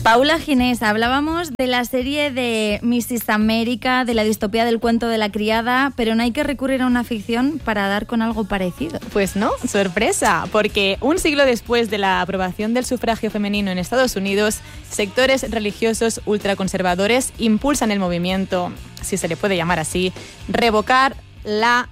Paula Ginés, hablábamos de la serie de Mrs. América, de la distopía del cuento de la criada, pero no hay que recurrir a una ficción para dar con algo parecido. Pues no, sorpresa, porque un siglo después de la aprobación del sufragio femenino en Estados Unidos, sectores religiosos ultraconservadores impulsan el movimiento, si se le puede llamar así, revocar la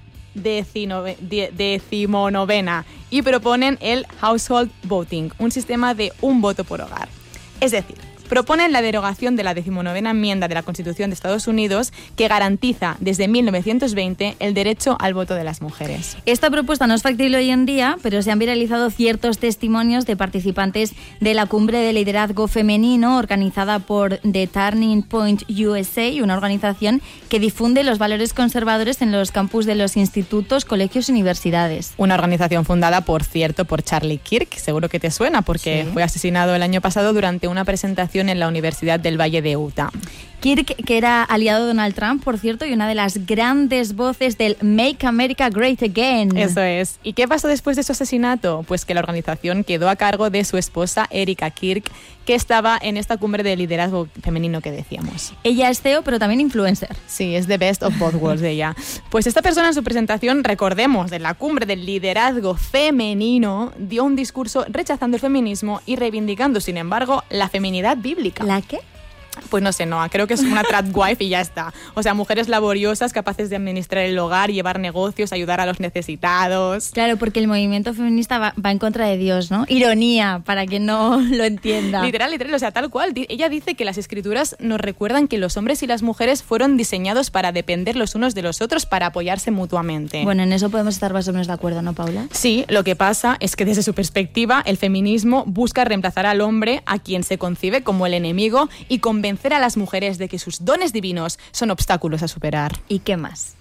decimonovena y proponen el household voting, un sistema de un voto por hogar. Es decir, proponen la derogación de la 19ª enmienda de la Constitución de Estados Unidos que garantiza desde 1920 el derecho al voto de las mujeres. Esta propuesta no es factible hoy en día, pero se han viralizado ciertos testimonios de participantes de la Cumbre de Liderazgo Femenino organizada por The Turning Point USA, una organización que difunde los valores conservadores en los campus de los institutos, colegios y universidades. Una organización fundada, por cierto, por Charlie Kirk, seguro que te suena porque fue asesinado el año pasado durante una presentación en la Universidad del Valle de Utah. Kirk, que era aliado de Donald Trump, por cierto, y una de las grandes voces del Make America Great Again. Eso es. ¿Y qué pasó después de su asesinato? Pues que la organización quedó a cargo de su esposa, Erika Kirk, que estaba en esta cumbre de liderazgo femenino que decíamos. Ella es CEO, pero también influencer. Sí, es the best of both worlds de ella. Pues esta persona en su presentación, recordemos, de la cumbre del liderazgo femenino, dio un discurso rechazando el feminismo y reivindicando, sin embargo, la feminidad bíblica. ¿La qué? Pues no sé, Noa, creo que es una tradwife y ya está. O sea, mujeres laboriosas, capaces de administrar el hogar, llevar negocios, ayudar a los necesitados. Claro, porque el movimiento feminista va en contra de Dios, ¿no? Ironía, para que no lo entienda. Literal, o sea, tal cual. Ella dice que las escrituras nos recuerdan que los hombres y las mujeres fueron diseñados para depender los unos de los otros, para apoyarse mutuamente. Bueno, en eso podemos estar más o menos de acuerdo, ¿no, Paula? Sí, lo que pasa es que desde su perspectiva, el feminismo busca reemplazar al hombre, a quien se concibe como el enemigo, y convencer a las mujeres de que sus dones divinos son obstáculos a superar. ¿Y qué más?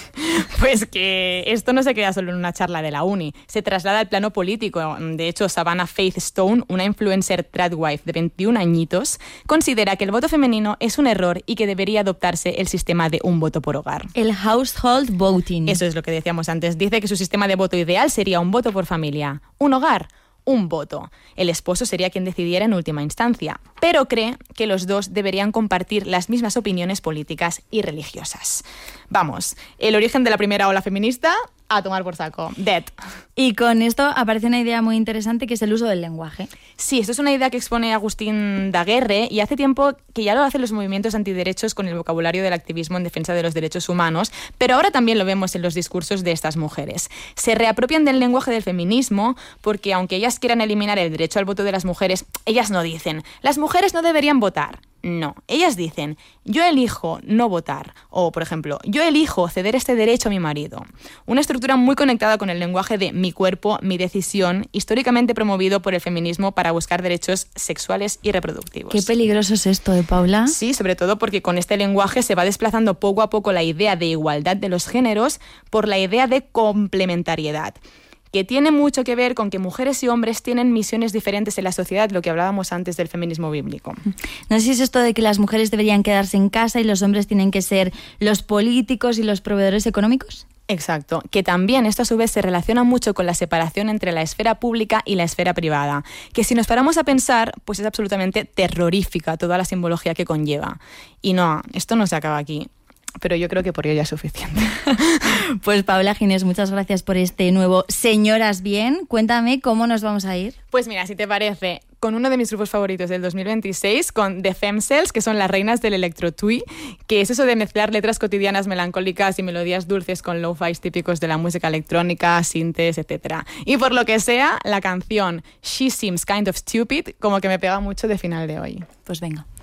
Pues que esto no se queda solo en una charla de la uni, se traslada al plano político. De hecho, Savannah Faith Stone, una influencer tradwife de 21 añitos, considera que el voto femenino es un error y que debería adoptarse el sistema de un voto por hogar. El household voting. Eso es lo que decíamos antes. Dice que su sistema de voto ideal sería un voto por familia, un hogar, un voto. El esposo sería quien decidiera en última instancia, pero cree que los dos deberían compartir las mismas opiniones políticas y religiosas. Vamos, el origen de la primera ola feminista, a tomar por saco. Dead. Y con esto aparece una idea muy interesante que es el uso del lenguaje. Sí, esto es una idea que expone Agustín Daguerre y hace tiempo que ya lo hacen los movimientos antiderechos con el vocabulario del activismo en defensa de los derechos humanos, pero ahora también lo vemos en los discursos de estas mujeres. Se reapropian del lenguaje del feminismo porque aunque ellas quieran eliminar el derecho al voto de las mujeres, ellas no dicen, las mujeres no deberían votar. No, ellas dicen, yo elijo no votar, o por ejemplo, yo elijo ceder este derecho a mi marido. Una estructura muy conectada con el lenguaje de mi cuerpo, mi decisión, históricamente promovido por el feminismo para buscar derechos sexuales y reproductivos. Qué peligroso es esto, Paula? Sí, sobre todo porque con este lenguaje se va desplazando poco a poco la idea de igualdad de los géneros por la idea de complementariedad, que tiene mucho que ver con que mujeres y hombres tienen misiones diferentes en la sociedad, lo que hablábamos antes del feminismo bíblico. No sé si es esto de que las mujeres deberían quedarse en casa y los hombres tienen que ser los políticos y los proveedores económicos. Exacto, que también esto a su vez se relaciona mucho con la separación entre la esfera pública y la esfera privada, que si nos paramos a pensar, pues es absolutamente terrorífica toda la simbología que conlleva. Y no, esto no se acaba aquí. Pero yo creo que por ello ya es suficiente. Pues Paula Ginés, muchas gracias por este nuevo Señoras Bien. Cuéntame cómo nos vamos a ir. Pues mira, si te parece, con uno de mis grupos favoritos del 2026, con The Femcells, que son las reinas del electro-twee, que es eso de mezclar letras cotidianas melancólicas y melodías dulces con lo-fis típicos de la música electrónica, sintes, etc. Y por lo que sea, la canción She Seems Kind of Stupid como que me pega mucho de final de hoy. Pues venga.